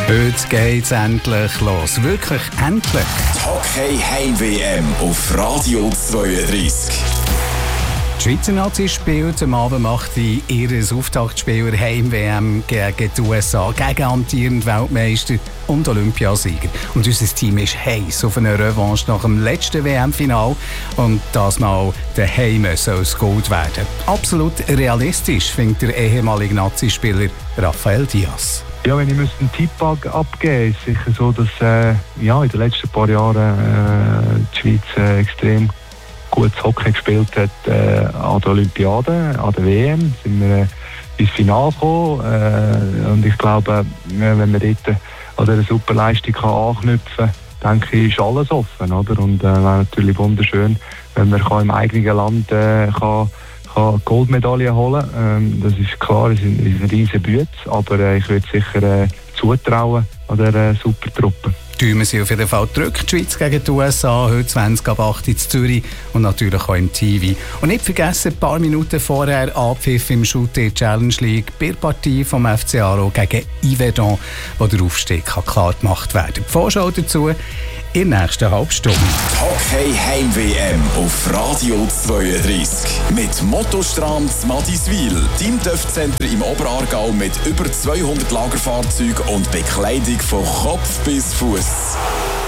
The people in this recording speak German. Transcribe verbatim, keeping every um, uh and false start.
Heute geht's endlich los. Wirklich endlich. Die Hockey-Heim-W M auf Radio zweiunddreißig. Die Schweizer Nazi spielt am Abend macht die ihr Auftaktspiel Heim-W M gegen die U S A, gegen amtierenden Weltmeister und Olympiasieger. Und unser Team ist heiß auf eine Revanche nach dem letzten W M-Final. Und das Mal daheim soll es Gold werden. Absolut realistisch, findet der ehemalige Nazi-Spieler Rafael Diaz. Ja, wenn ich einen Tipp abgeben müsste, ist es sicher so, dass äh, ja, in den letzten paar Jahren äh, die Schweiz äh, extrem gutes Hockey gespielt hat äh, an der Olympiade, an der W M. Sind wir äh, ins Finale gekommen. Äh, und ich glaube, äh, wenn man dort an dieser super Leistung kann anknüpfen kann, denke ich, ist alles offen. Oder? Und es äh, wäre natürlich wunderschön, wenn man kann im eigenen Land äh, kann Goldmedaille holen. Ähm, das ist klar, es ist ein riesen Bütz, aber äh, ich würde sicher äh, zutrauen an dieser äh, super Truppe. Tun wir sie auf jeden Fall drückt. Die Schweiz gegen die U S A, heute zwanzig ab acht in Zürich und natürlich auch im T V. Und nicht vergessen, ein paar Minuten vorher Abpfiff im Shooter Challenge League bei der Partie vom F C Aarau gegen Yverdon, wo der Aufstieg kann klar gemacht werden kann. Die Vorschau dazu in der nächsten Halbstunde. Hockey-Heim-W M auf Radio zweiunddreißig. Mit Motostrand Madiswil, dein T Ö F-Center im Oberaargau mit über zweihundert Lagerfahrzeugen und Bekleidung von Kopf bis Fuß.